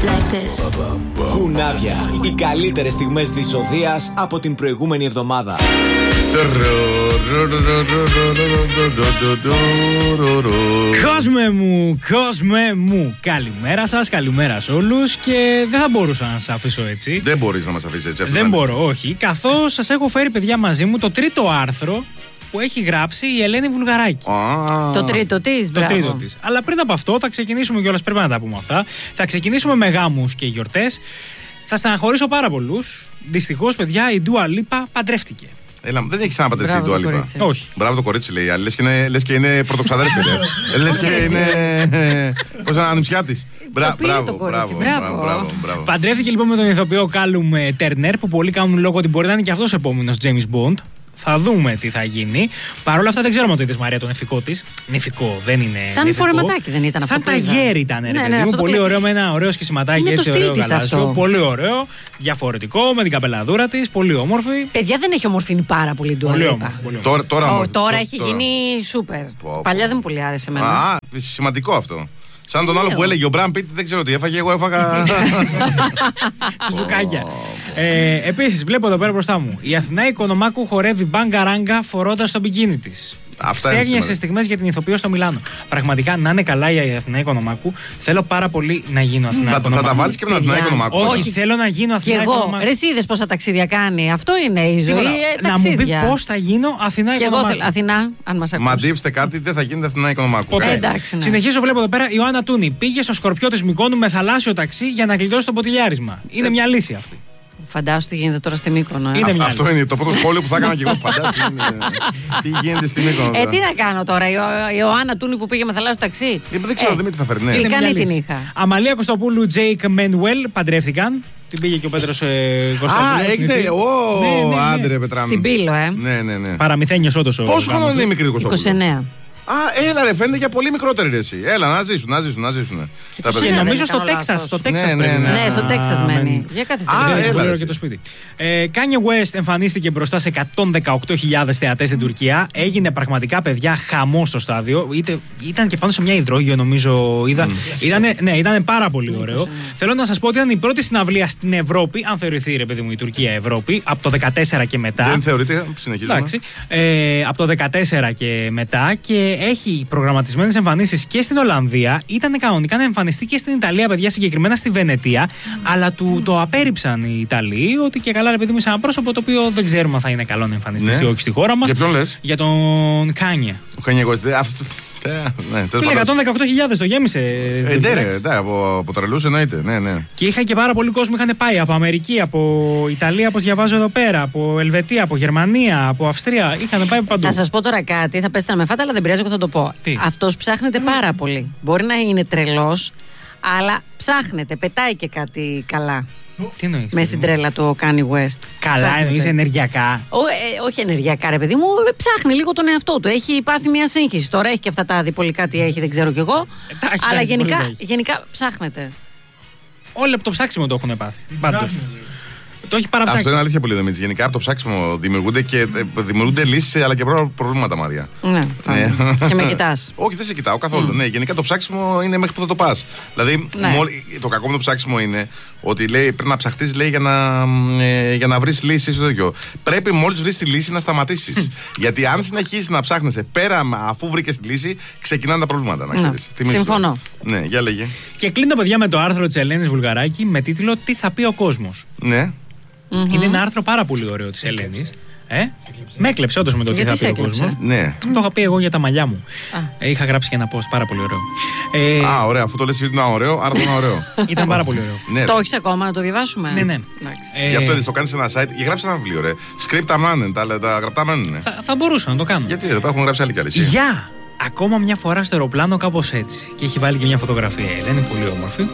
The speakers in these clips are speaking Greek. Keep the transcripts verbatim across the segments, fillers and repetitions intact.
Κουνάβια. Οι καλύτερες στιγμές της οδείας από την προηγούμενη εβδομάδα. Κόσμε μου, κόσμε μου. Καλημέρα σας, καλημέρα σε όλους. Και δεν θα μπορούσα να σας αφήσω έτσι. Δεν μπορείς να μας αφήσεις έτσι. Δεν μπορώ, όχι. Καθώς σας έχω φέρει, παιδιά, μαζί μου το τρίτο άρθρο που έχει γράψει η Ελένη Βουλγαράκη. Ah. Το τρίτο της, Το τρίτο της. Αλλά πριν από αυτό θα ξεκινήσουμε κιόλας, πρέπει να τα πούμε αυτά. Θα ξεκινήσουμε με γάμους και γιορτές. Θα στεναχωρήσω πάρα πολλούς. Δυστυχώς, παιδιά, η Ντούα Λίπα παντρεύτηκε. Έλα, δεν έχει ξαναπαντρευτεί η Ντούα Λίπα. Όχι. Μπράβο το κορίτσι, λέει. Λες και είναι, λες και είναι πρωτοξαδέρφη. Λες και είναι. Πώς είναι ανιψιά της. Μπράβο, μπράβο, μπράβο. Παντρεύτηκε λοιπόν με τον ηθοποιό Κάλουμ Τέρνερ, που πολλοί κάνουν λόγο ότι μπορεί να είναι και αυτός ο επόμενος James Bond. Θα δούμε τι θα γίνει. Παρ' όλα αυτά δεν ξέρουμε το είδες, Μαρία, τον νηφικό της. Νηφικό, δεν είναι. Σαν νηφικό. φορεματάκι δεν ήταν αυτό. Σαν ταγέρι ήταν, ρε ναι, παιδί ναι, μου. Πολύ το... ωραίο, με ένα ωραίο σχισματάκι, έτσι ωραίο γαλάζιο. Πολύ ωραίο, διαφορετικό, με την καπελαδούρα της. Πολύ όμορφη. Παιδιά, δεν έχει ομορφύνει πάρα πολύ η Ντούα Λίπα. Τώρα, τώρα, oh, τώρα έχει τώρα. γίνει σούπερ. Πω, Παλιά δεν μου πολύ άρεσε εμένα. Α, σημαντικό αυτό. Σαν τον άλλο που έλεγε ο Μπραν Πιτ, δεν ξέρω τι έφαγε, εγώ έφαγα. Σουτζουκάκια. ε, Επίσης, βλέπω εδώ πέρα μπροστά μου. Η Αθηνά Οικονομάκου χορεύει μπάγκα-ράγκα φορώντας το μπικίνι της. Ξέγνιασε στιγμές για την ηθοποιό στο Μιλάνο. Πραγματικά να είναι καλά η Αθηνά Οικονομάκου. Θέλω πάρα πολύ να γίνω Αθηνά Οικονομάκου. Θα τα βάλεις και με την Αθηνά Οικονομάκου. Όχι, θέλω να γίνω Αθηνά Οικονομάκου. Και εγώ, ρε, είδες πόσα ταξίδια κάνει. Αυτό είναι η ζωή. Ε, να μου πει πώς θα γίνω Αθηνά Οικονομάκου. Και εγώ Αθηνά, αν μας ακούσει. Μαντίψτε κάτι, δεν θα γίνεται Αθηνά Οικονομάκου. Εντάξει, ναι. Συνεχίζω, βλέπω εδώ πέρα. Ιωάννα Τούνη πήγε στο Σκορπιό της Μυκόνου με θαλάσσιο ταξί για να γλιτώσει το ποτηλιάρισμα. Είναι μια λύση αυτή. Φαντάσου τι γίνεται τώρα στη Μύκονο. Ε. Είναι Αυτό είναι το πρώτο σχόλιο που θα έκανα και εγώ. Φαντάσου τι γίνεται στη Μύκονο. Ε, τι να κάνω τώρα, η Ιωάννα Τούνη που πήγε με θαλάσσιο ταξί. Ε, δεν ξέρω, δεν με τι θα φέρνει. Ναι. Κάνει την είχα. Αμαλία Κωστοπούλου, Τζέικ Μένουελ παντρεύτηκαν. Την πήγε και ο Πέτρος ε, Κωστοπούλου. Α, έγινε. Ω, ναι, ναι, ναι. Άντρε, Πετράμι. Στην Πύλο, ε. Ναι, ναι, ναι. Παραμυθένιος όντως. Πόσο χρόνο είναι η μικρή Κωστοπούλου? είκοσι εννέα. Α, έλα ρε, φαίνεται για πολύ μικρότερη ρε εσύ. Έλα, να ζήσουν, να ζήσουν, να ζήσουν. Και νομίζω στο Τέξας, στο Τέξας ναι, ναι, ναι. Ναι, στο Τέξας μένει. Για κάθε στιγμή. Πολύ ωραίο και το σπίτι. Kanye West εμφανίστηκε μπροστά σε εκατόν δεκαοκτώ χιλιάδες θεατές στην Τουρκία. Έγινε πραγματικά, παιδιά, χαμό στο στάδιο. Ήταν και πάνω σε μια υδρόγειο, νομίζω. Ναι, ήταν πάρα πολύ ωραίο. Θέλω να σας πω ότι ήταν η πρώτη συναυλία στην Ευρώπη, αν θεωρηθεί, ρε παιδί μου, η Τουρκία Ευρώπη, από το δεκατέσσερα και μετά. Δεν θεωρείται, συνεχίζουμε. Από το δεκατέσσερα και μετά και έχει προγραμματισμένες εμφανίσεις και στην Ολλανδία. Ήταν κανονικά να εμφανιστεί και στην Ιταλία, παιδιά, συγκεκριμένα στη Βενετία. Mm. Αλλά του το απέρριψαν οι Ιταλοί ότι και καλά, ρε παιδί μου, είσαι ένα πρόσωπο το οποίο δεν ξέρουμε αν θα είναι καλό να εμφανιστεί ή όχι στη χώρα μας. Για ποιον λες? Για τον Κάνιε. Ο Κάνιε West. Ναι, φίλε, εκατόν δεκαοκτώ χιλιάδες το γέμισε. Ε, ναι, ναι, από, από τρελούς εννοείται. Ναι, ναι. Και είχα και πάρα πολύ κόσμο είχαν πάει από Αμερική, από Ιταλία, όπως διαβάζω εδώ πέρα, από Ελβετία, από Γερμανία, από Αυστρία. Είχαν πάει παντού. Θα σας πω τώρα κάτι, θα πέσετε να με φάτε, αλλά δεν πειράζει, εγώ θα το πω. Τι? Αυτός ψάχνεται πάρα πολύ. Μπορεί να είναι τρελός, αλλά ψάχνεται, πετάει και κάτι καλά. Τι εννοείς? Μες στην τρέλα το Kanye West. Καλά, εννοείς ενεργειακά? Ό, ε, όχι ενεργειακά, ρε παιδί μου, ψάχνει λίγο τον εαυτό του. Έχει πάθει μια σύγχυση. Τώρα έχει και αυτά τα διπολικά τι έχει, δεν ξέρω κι εγώ. Εντάξει, αλλά εντάξει, γενικά, γενικά ψάχνεται. Όλοι από το ψάξιμο το έχουν πάθει. Πάντως. Το έχει παραψάξει. Αυτό είναι αλήθεια πολύ, Δημήτρη. Γενικά από το ψάξιμο δημιουργούνται, και, δημιουργούνται λύσεις αλλά και προβλήματα, Μαρία. Ναι, ναι. Και με κοιτάς. Όχι, δεν σε κοιτάω καθόλου. Mm. Ναι, γενικά το ψάξιμο είναι μέχρι που θα το πας. Δηλαδή, ναι. μόλι, το κακό με το ψάξιμο είναι ότι λέει, πρέπει να ψαχτείς, λέει, για να, ε, για να βρεις λύσεις. Πρέπει μόλις βρεις τη λύση να σταματήσεις. Γιατί αν συνεχίσεις να ψάχνεσαι πέρα αφού βρήκες τη λύση, ξεκινάνε τα προβλήματα. Να ξέρεις. Ναι. Συμφωνώ. Ναι, για λέγε. Και κλείνω, παιδιά, με το άρθρο της Ελένης Βουλγαράκη με τίτλο «Τι θα πει ο κόσμος». Ναι. Mm-hmm. Είναι ένα άρθρο πάρα πολύ ωραίο της Ελένης. Ε? Με έκλεψε όντως με το τι θα πει ο κόσμος. Ναι. Το είχα πει εγώ για τα μαλλιά μου. Ε, είχα γράψει και ένα post πάρα πολύ ωραίο. Ε, Α, ωραία. Αφού το λες ότι είναι ωραίο, άρα το είναι ωραίο. Ήταν πάρα πολύ ωραίο. Ναι, το έχεις ακόμα να το διαβάσουμε? Ναι, ναι. Ε, Γι' αυτό έτσι το κάνεις σε ένα site και γράψεις ένα βιβλίο, ρε. Scripta man, τα, τα γραπτά μένουν. Θα, θα μπορούσα να το κάνω. Γιατί δεν έχουν γράψει άλλη κι άλλη. Γεια! Ακόμα μια φορά στο αεροπλάνο, κάπως έτσι. Και έχει βάλει και μια φωτογραφία. Ελένη, πολύ όμορφη.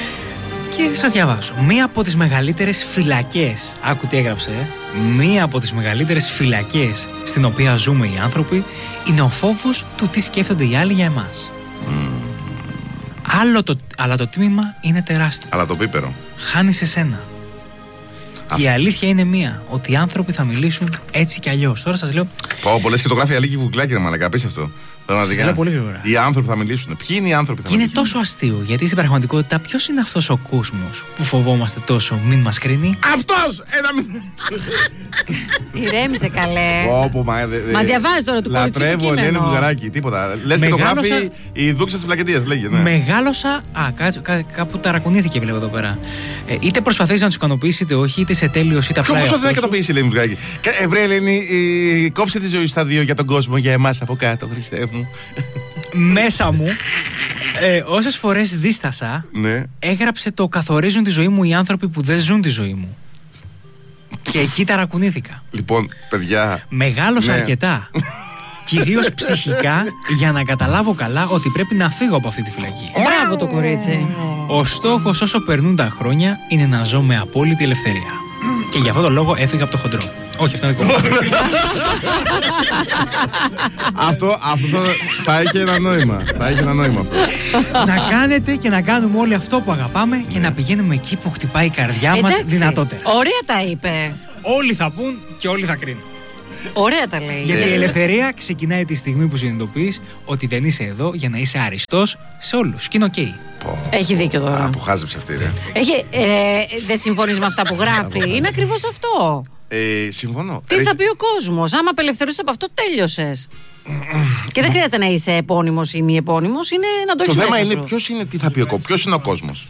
Και σας διαβάσω. Μία από τις μεγαλύτερες φυλακές, άκου τι έγραψε, μία από τις μεγαλύτερες φυλακές στην οποία ζούμε οι άνθρωποι είναι ο φόβος του τι σκέφτονται οι άλλοι για εμάς. Mm. Άλλο το, αλλά το τίμημα είναι τεράστιο. Αλλά το πίπερο. Χάνεις εσένα. Α. Και η αλήθεια είναι μία, ότι οι άνθρωποι θα μιλήσουν έτσι κι αλλιώς. Τώρα σας λέω. Πω, πολλές και το γράφει η Αλίκη Βουκλάκη, ρε μαλάκα, απίστευτο. Θέλω πολύ γρήγορα. Οι άνθρωποι θα μιλήσουν. Ποιοι είναι οι άνθρωποι που θα και μιλήσουν. είναι τόσο αστείο, γιατί στην πραγματικότητα ποιος είναι αυτός ο κόσμος που φοβόμαστε τόσο, μην μας κρίνει. Αυτός! Ένα μην. Ηρέμησε καλέ. Όπου, μα, δε, δε, Μα διαβάζει τώρα του κοριτσιού Λατρεύω Ελένη Βουλγαράκη, τίποτα. Λες και το γράφει η Δούξα της Πλακετίας, λέγε. Ναι. Μεγάλωσα. Α, κά, κά, κάπου ταρακουνήθηκε, βλέπω εδώ πέρα. Ε, είτε προσπαθείς να τους ικανοποιήσει, είτε όχι, είτε σε τέλειος είτε απλά. Ποιο προσπαθεί να ικανοποιήσει η Ελένη Βουλγαράκη. Ευρέ Ελένη, ε, κόψε τη ζωή στα δύο για τον κόσμο, για εμάς από κάτω, Χριστέ μου. Μέσα μου, ε, όσες φορές δίστασα, Ναι. έγραψε το καθορίζουν τη ζωή μου οι άνθρωποι που δεν ζουν τη ζωή μου. Και εκεί ταρακουνήθηκα. Λοιπόν, παιδιά. Μεγάλωσα Ναι. αρκετά. Κυρίως ψυχικά, για να καταλάβω καλά ότι πρέπει να φύγω από αυτή τη φυλακή. Μπράβο το κορίτσι. Ο στόχος όσο περνούν τα χρόνια είναι να ζω με απόλυτη ελευθερία. Και γι' αυτό το λόγο έφυγα από το χοντρό. Όχι, αυτό είναι δικό μου. αυτό, αυτό θα έχει ένα νόημα. Θα έχει ένα νόημα αυτό. Να κάνετε και να κάνουμε όλοι αυτό που αγαπάμε και να πηγαίνουμε εκεί που χτυπάει η καρδιά μας Εντάξει, δυνατότερα. ωραία τα είπε. Όλοι θα πούν και όλοι θα κρίνουν. Ωραία τα λέει. Γιατί η ελευθερία ξεκινάει τη στιγμή που συνειδητοποιείς ότι δεν είσαι εδώ για να είσαι αριστός σε όλους. Και είναι οκ. Έχει δίκιο τώρα. Που χάζεψε αυτή, ρε. Έχει, ε, δεν συμφωνείς με αυτά που γράφει. Είναι ακριβώς αυτό. Ε, συμφωνώ. Τι Ρε, θα πει ο κόσμος. Άμα απελευθερωθείς από αυτό, τέλειωσες. Και δεν χρειάζεται να είσαι επώνυμος ή μη επώνυμος. Είναι να το το έχεις θέμα μέσα είναι σου. ποιος είναι, τι θα πει ο κόσμος, ποιος είναι ο κόσμος.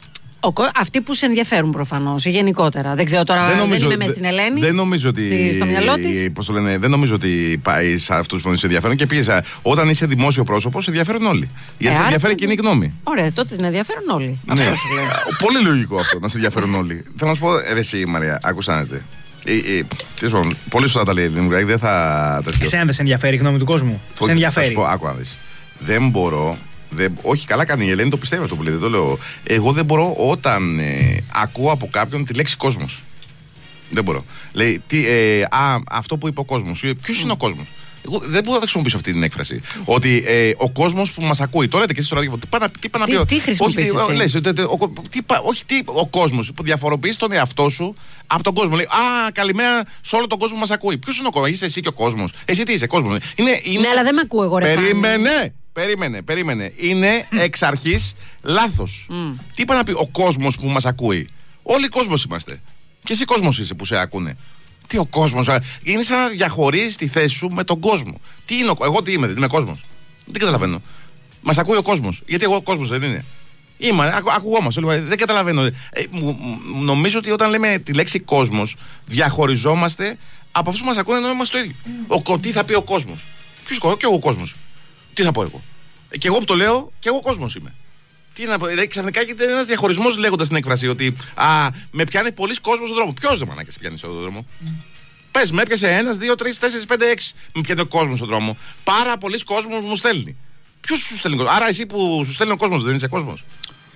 Ο, κο- αυτοί που σε ενδιαφέρουν προφανώς, γενικότερα. Δεν ξέρω τώρα, δεν, νομίζω, είμαι μέσα δε- στην Ελένη. Δεν νομίζω ότι. στη- στο μυαλό της. Πώς το λένε, δεν νομίζω ότι πάει σε αυτούς που σε ενδιαφέρουν και πήγε. Όταν είσαι δημόσιο πρόσωπο, σε ενδιαφέρουν όλοι. Γιατί Ε, σε άρα ενδιαφέρει το- κοινή γνώμη. Ωραία, τότε την ενδιαφέρουν όλοι. Ναι. Αυτό σου λέω. Πολύ λογικό αυτό, να σε ενδιαφέρουν όλοι. Θέλω να σου πω, ρε εσύ Μαρία, ακούσατε. Ε, ε, τέλος πάντων, πολύ σωστά τα λέει η Ελληνική, δεν θα τέτοιο. Εσένα δεν σε ενδιαφέρει η γνώμη του κόσμου. Σε Θα σου ενδιαφέρει. πω, άκου να δεις. Δεν μπορώ. Δεν, όχι, καλά κάνει η Ελένη, το πιστεύει αυτό που λέει, δεν το λέω. Εγώ δεν μπορώ όταν ε, ακούω από κάποιον τη λέξη κόσμος. Δεν μπορώ. Λέει, τι, ε, α, αυτό που είπε ο κόσμος. Ποιος είναι ο κόσμος. Εγώ δεν μπορώ να χρησιμοποιήσω αυτή την έκφραση. Ότι ε, ο κόσμος που μας ακούει. Το λέτε και εσείς στο ραδιόφωνο. Τι πά να- Τι πά να Τι- πει. ο- τι χρησιμοποιείς όχι, εσύ? λες, τε- τε- ο, τι, πά- όχι, τι, ο κόσμος που διαφοροποιείς τον εαυτό σου από τον κόσμο. Λέει, α, καλημέρα σε όλο τον κόσμο που μας ακούει. Ποιος είναι ο κόσμος. Είσαι εσύ και ο κόσμος. Εσύ τι είσαι, κόσμος. Είναι, είναι... Ναι, αλλά δεν με ακούω εγώ, ρε Φάνη. Περίμενε, περίμενε, περίμενε. Είναι εξ αρχής λάθος. Τι είπα να πει ο κόσμος που μας ακούει. Όλοι κόσμος είμαστε. Και εσύ κόσμος είσαι που σε ακούνε. Τι ο κόσμος. Είναι σαν να διαχωρίζεις τη θέση σου με τον κόσμο. Τι είναι ο, εγώ τι είμαι, δεν είμαι κόσμος. Δεν καταλαβαίνω. Μας ακούει ο κόσμος. Γιατί εγώ ο κόσμος δεν είναι. Είμαι, ακου, ακουγόμαστε. Δεν καταλαβαίνω. Ε, μου, μου, νομίζω ότι όταν λέμε τη λέξη κόσμος, διαχωριζόμαστε από αυτούς που μας ακούνε ενώ είμαστε το ίδιο. Ο, τι θα πει ο κόσμος. Ποιος εγώ, και εγώ ο κόσμος. Τι θα πω εγώ. Ε, και εγώ που το λέω, και εγώ κόσμος είμαι. Τι να πω, δηλαδή ξαφνικά γίνεται ένας διαχωρισμός λέγοντας την έκφραση ότι α, με πιάνει πολλοί κόσμος στον δρόμο. Ποιος δεν μ' ανάγκασε πιάνει στον δρόμο. Mm. Πες, με έπιασε ένας, δύο, τρεις, τέσσερις, πέντε, έξι. Με πιάνει ο κόσμος στον δρόμο. Πάρα πολλοί κόσμος μου στέλνει. Ποιος σου στέλνει κόσμο. Άρα εσύ που σου στέλνει ο κόσμος δεν είσαι κόσμος.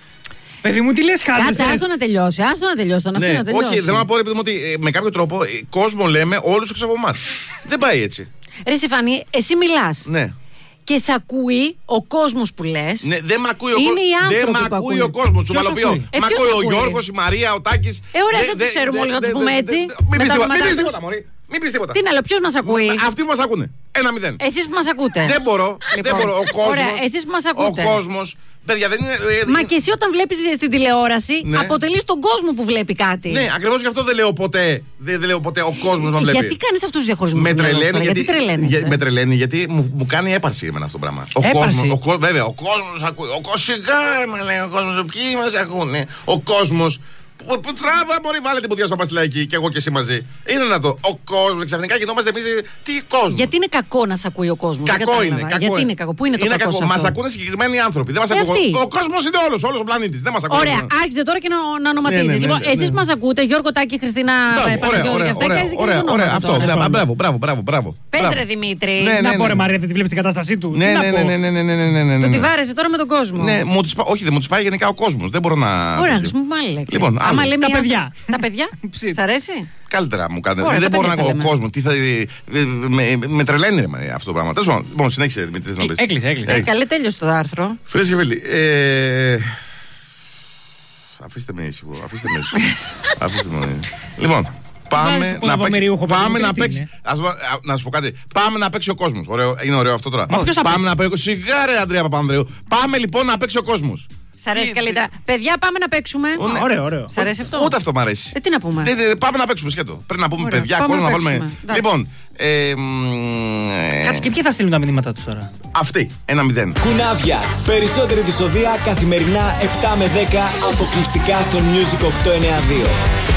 Παιδί μου, τι λες, Κάτσε, χάζεψες. άστο να τελειώσει. Άστο να τελειώσει. Τον αφήνω να τελειώσει. όχι, θέλω να πω επειδή μου ότι ε, με κάποιο τρόπο ε, κόσμο λέμε όλους έξω από εμάς. Δεν πάει έτσι. Ρε Σιφανή, εσύ μιλάς. Ναι. Και σε ακούει ο κόσμος που λες. Ναι, δεν μ' ακούει ο Είναι κόσμος. οι άνθρωποι Δεν μ' που ακούει ακούνε. ο κόσμος. Σου Ποιος μαλοποιώ. ακούει? Ε, Μ' ποιος ακούει ο ακούει? Γιώργος, η Μαρία, ο Τάκης. Ε, ωραία, δεν τους ξέρουμε όλοι να τους πούμε έτσι. Μην Με πεις τα τίποτα, μην ονόματά πεις τους. τίποτα, μωρή. Μην πεις τίποτα. Τι να λέω, ποιος μας ακούει. Αυτοί που μας ακούνε. Ένα μηδέν. Εσείς που μας ακούτε. Δεν μπορώ. Δεν Λοιπόν, μπορώ. Ο κόσμος. ωραία, εσείς που μας ακούτε. Ο κόσμος. Παιδιά, δεν είναι. ε, Μα ε, και εσύ όταν βλέπεις στην τηλεόραση, Ναι. αποτελείς τον κόσμο που βλέπει κάτι. Ναι, ακριβώς γι' αυτό δεν λέω ποτέ. Δεν, δεν λέω ποτέ ο κόσμος να βλέπει. Γιατί κάνεις αυτούς τους διαχωρισμούς. Με στο μυαλό σου τρελαίνει, τώρα, γιατί, γιατί τρελαίνεσαι. για- με τρελαίνει γιατί μου, μου κάνει έπαρση εμένα αυτό το πράγμα. Ο Έπαρση? κόσμος, ο, κο- βέβαια, ο κόσμος ακούει. Ο κόσμος, σιγά με λέει ο κόσμος, ποιοι μας ακούνε. Ο κόσμος. Που, που τράβα, μπορεί βάλε την πουδιά στο παστιλάκι και εγώ και εσύ μαζί. Είναι να το. Ο κόσμος, ξαφνικά γινόμαστε εμείς. Τι κόσμο. Γιατί είναι κακό να σε ακούει ο κόσμος. δεν Κακό είναι. κατάλαβα. Κακό Γιατί είναι κακό. Πού είναι το κακό σε Μα αυτό? ακούνε συγκεκριμένοι άνθρωποι. Δεν μας Ε, ακούνε. αυτοί. Ο κόσμος είναι όλος, όλος ο πλανήτης. Δεν μας ακούνε. Ωραία, άρχισε τώρα και να, να ονοματίζει. Ναι, ναι, ναι, Λοιπόν, ναι, εσείς ναι. που μας ακούτε, Γιώργο Τάκη, Χριστίνα Μπράβο, ωραία, Παναγιώτη ωραία, και αυτά, ωραία, και άρχισε και ωραία, τα ωραία, ονόματα αυτό. τώρα. μπράβο, Μπράβο, μπράβο, μπράβο, μπράβο. Πες Μπράβο. ρε Δημήτρη. Ναι, Να ναι, πω ναι. ρε Μαρία, δεν τη βλέπεις την κατάστασή του. Τι Ναι, να ναι, πω. ναι, ναι, ναι, ναι, ναι, ναι, ναι. Του τη βάρεσε τώρα με τον κόσμο. Ναι, μου τις, πά- όχι, δεν μου τις πάει γενικά ο κόσμος. Δεν μπορώ να. Ωραία, χρησιμοποιούμε άλλη λέξη. Λοιπόν, Άμα άλλο. λέμε Τα οι παιδιά. άνθρωποι- Τα παιδιά. Ψήφι. Σ' αρέσει? Καλύτερα μου κάνετε. Ωραία, δεν τα μπορώ να παιδιά ο λέμε. κόσμο. Τι θα. ε, Με, με τρελαίνει ρε, μα, αυτό το πράγμα. Τέλος πάντων, λοιπόν, συνέχισε Δημήτρη. θες να πεις. Έκλεισε, έκλεισε. Ε, Καλέ, τέλειωσε το άρθρο. Φίλες και φίλοι, ε, αφήστε με ήσυχο, αφήστε με ήσυχο. Αφήστε με. Λοιπόν, Πάμε να, παίξει, πάμε να παίξει. είναι. Ας, α, να σου πω κάτι. Πάμε να παίξει ο κόσμος. Είναι ωραίο αυτό τώρα. Μα ποιος θα πάμε παίξει? να παίξει. Σιγά ρε Αντρέα Παπανδρέου. Πάμε λοιπόν να παίξει ο κόσμος. Σ' αρέσει Τι- καλύτερα. Παιδιά, πάμε να παίξουμε. Ω, ναι. Ωραίο, ωραίο. Σ' αρέσει αυτό? Ούτε αυτό μ' αρέσει. Ε, τι να πούμε. Δε, δε, πάμε να παίξουμε σκέτο. Πρέπει να πούμε Ωραία, παιδιά, πάμε κόσμο να να βάλουμε. παίξουμε. Εντάξει. Λοιπόν. Ε, μ, ε, Κάτσε, και ποιοι θα στείλουν τα μηνύματα του τώρα. Αυτή. Ένα μηδέν. Κουνάβια. Περισσότερη δυσοδεία καθημερινά επτά με δέκα αποκλειστικά στο Music οκτακόσια ενενήντα δύο.